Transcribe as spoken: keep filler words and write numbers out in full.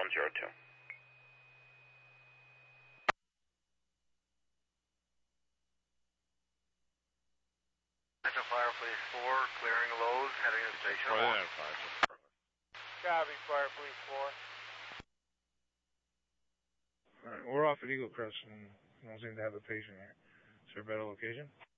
one zero two. Fire Police four, clearing Lowe's, heading to Station Oh, one. yeah, fire. Copy, Fire Police four. Alright, we're off at Eagle Crest and don't seem to have a patient here. Is there a better location?